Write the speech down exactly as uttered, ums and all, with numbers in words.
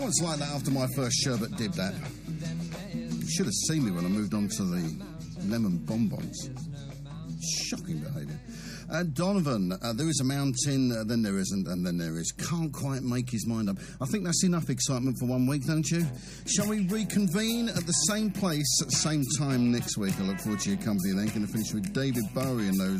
was like that after my first sherbet did that. You should have seen me when I moved on to the lemon bonbons. Shocking behaviour. Uh, Donovan, uh, there is a mountain, uh, then there isn't, and then there is. Can't quite make his mind up. I think that's enough excitement for one week, don't you? Shall we reconvene at the same place at the same time next week? I look forward to your company then. Going to finish with David Bowie and those